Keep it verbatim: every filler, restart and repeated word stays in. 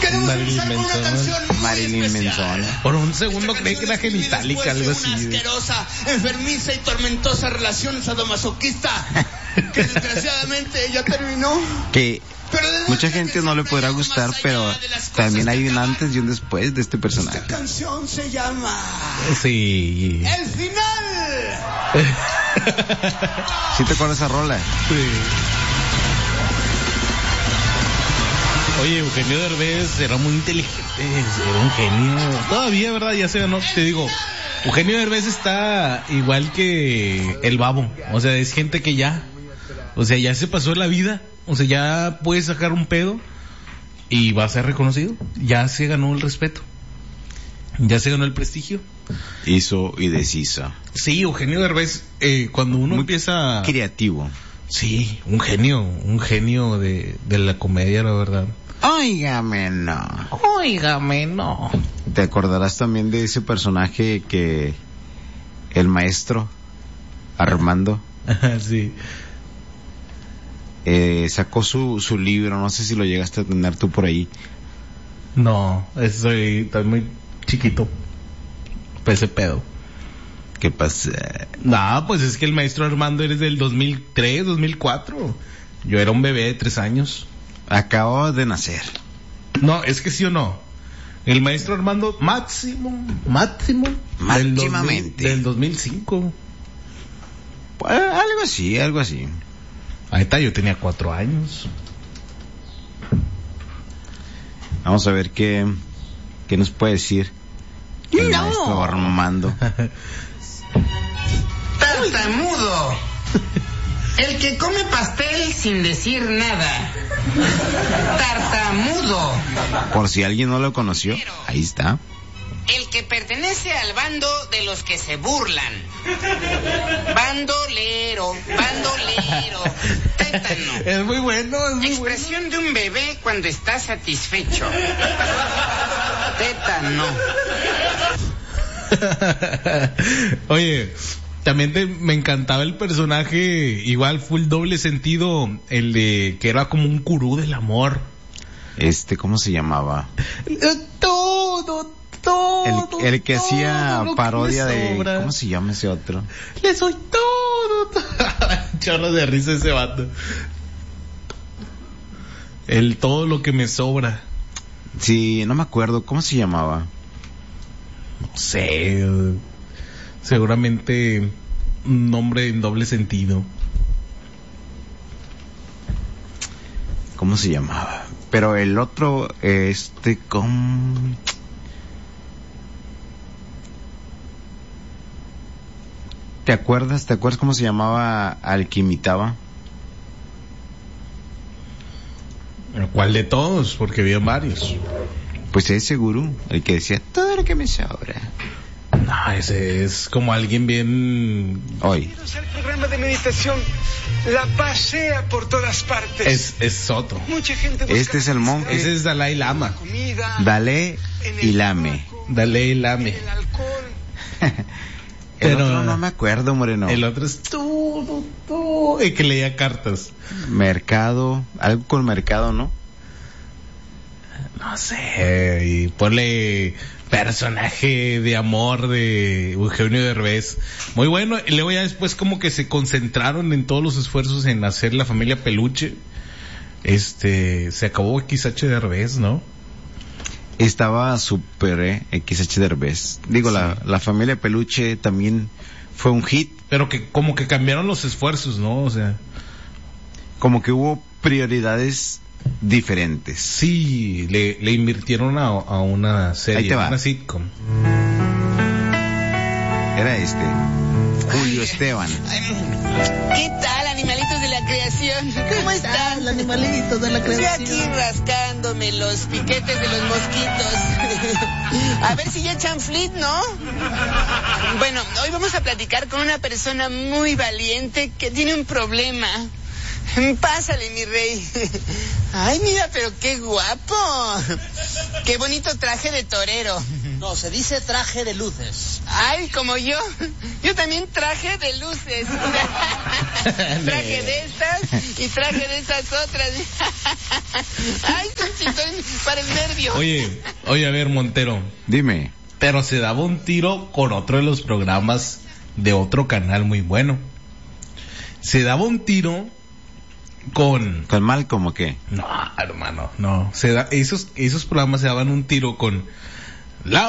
Queremos Marilyn empezar con una Manson. canción muy Marilyn especial. Manson. Por un segundo Esta creí que era canción es escribida genitálica, algo después de así. Una asquerosa, enfermiza y tormentosa relación sadomasoquista que desgraciadamente ya terminó. Que Pero de mucha noche gente que no le siempre podrá hay algo gustar, más pero allá de las cosas también hay que un acaban. antes y un después de este personaje. Esta canción se llama Sí. El Final. ¿Sí te acuerdas esa rola? Sí. Oye, Eugenio Derbez era muy inteligente, era un genio. Todavía, ¿verdad? Ya se ganó. Te digo, Eugenio Derbez está igual que el Babo. O sea, es gente que ya, o sea, ya se pasó la vida. O sea, ya puede sacar un pedo y va a ser reconocido. Ya se ganó el respeto. Ya se ganó el prestigio. Hizo y deshizo. Sí, Eugenio Derbez, eh, cuando uno Muy empieza... creativo. Sí, un genio, un genio de, de la comedia, la verdad. Óigame, no. Óigame, no. ¿Te acordarás también de ese personaje que el maestro Armando Sí. eh, sacó su, su libro? No sé si lo llegaste a tener tú por ahí. No, estoy, estoy muy chiquito para ese pedo. ¿Qué pasa? No, pues es que el maestro Armando eres del dos mil tres, dos mil cuatro. Yo era un bebé de tres años. Acabo de nacer. No, es que sí o no. El maestro Armando, máximo, máximo. Del dos mil, Máximamente. del dos mil cinco. Pues, algo así, algo así. Ahí está, yo tenía cuatro años. Vamos a ver qué, qué nos puede decir el No. maestro Armando. Tartamudo. El que come pastel sin decir nada. Tartamudo. Por si alguien no lo conoció, ahí está. El que pertenece al bando de los que se burlan. Bandolero, bandolero. Tétano. Es muy bueno, es muy bueno. Expresión de un bebé cuando está satisfecho. Tétano. Oye, también te- me encantaba el personaje, igual full doble sentido, el de que era como un gurú del amor. Este, ¿cómo se llamaba? Todo, todo. El, el que todo hacía lo que parodia me de... sobra. ¿Cómo se llama ese otro? Le soy todo, todo. Chorro de risa ese vato. El todo lo que me sobra. Sí, no me acuerdo. ¿Cómo se llamaba? No sé. eh, Seguramente un nombre en doble sentido. ¿Cómo se llamaba? Pero el otro, este, con... ¿Te acuerdas? ¿Te acuerdas cómo se llamaba al que imitaba? ¿Cuál de todos? Porque había varios. Pues ese gurú, el que decía todo lo que me sobra. No, ese es como alguien bien... Hoy. El programa de meditación la pasea por todas partes. Es, es otro. Mucha gente busca Este es el monje. Ese es Dalai Lama. comida, Dale en y el lame. tabaco, Dalai Lama. el alcohol. El Pero- otro no me acuerdo, Moreno. El otro es todo, todo. Y que leía cartas. Mercado, algo con mercado, ¿no? No sé. Y ponle personaje de amor de Eugenio Derbez. Muy bueno. Y luego ya después como que se concentraron en todos los esfuerzos en hacer la familia Peluche. Este, se acabó X H Derbez, ¿no? Estaba super eh, X H Derbez. Digo, la, la familia Peluche también fue un hit. Pero que como que cambiaron los esfuerzos, ¿no? O sea, Como que hubo prioridades diferentes. sí, le, le invirtieron a, a una serie, Ahí te va. una sitcom. Era este, Julio Esteban. ¿Qué tal, animalitos de la creación? ¿Cómo están? animalito de la Estoy aquí rascándome los piquetes de los mosquitos. A ver si ya echan flit, ¿no? Bueno, hoy vamos a platicar con una persona muy valiente que tiene un problema. Pásale, mi rey. Ay, mira, pero qué guapo. Qué bonito traje de torero. No, se dice traje de luces. Ay, como yo. Yo también traje de luces. Traje de estas y traje de esas otras. Ay, son para el nervio. Oye, oye, a ver, Montero. Dime. Pero se daba un tiro con otro de los programas de otro canal muy bueno. Se daba un tiro con... ¿Con mal como qué? No, hermano, no. Se da, esos, esos programas se daban un tiro con... La